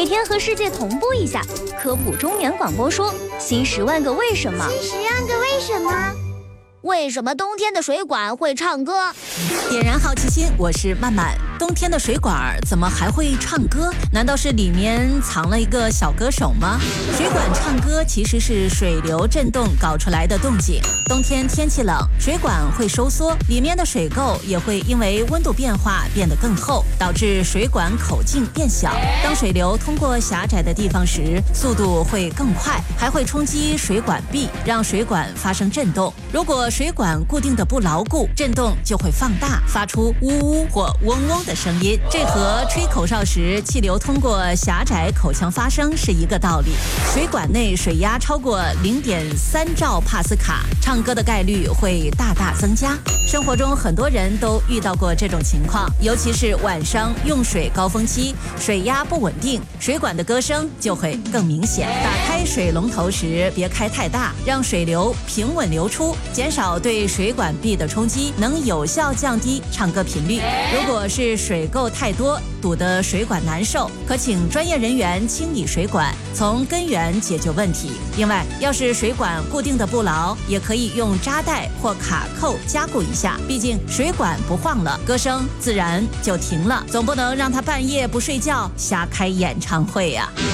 每天和世界同步一下，科普中年广播说新10万个为什么。 新10万个为什么？ 为什么冬天的水管会唱歌？ 点燃好奇心，我是曼曼。冬天的水管怎么还会唱歌？难道是里面藏了一个小歌手吗？水管唱歌其实是水流震动搞出来的动静。冬天天气冷，水管会收缩，里面的水垢也会因为温度变化变得更厚，导致水管口径变小。当水流通过狭窄的地方时，速度会更快，还会冲击水管壁，让水管发生震动。如果水管固定的不牢固，震动就会放大，发出呜呜或嗡嗡的声音。这和吹口哨时气流通过狭窄口腔发声是一个道理。水管内水压超过0.3兆帕斯卡，唱歌的概率会大大增加。生活中很多人都遇到过这种情况，尤其是晚上用水高峰期，水压不稳定，水管的歌声就会更明显。打开水龙头时别开太大，让水流平稳流出，减少对水管壁的冲击，能有效降低唱歌频率。如果是水垢太多，堵得水管难受，可请专业人员清理水管，从根源解决问题。另外，要是水管固定的不牢，也可以用扎带或卡扣加固一下，毕竟水管不晃了，歌声自然就停了，总不能让他半夜不睡觉瞎开演唱会呀。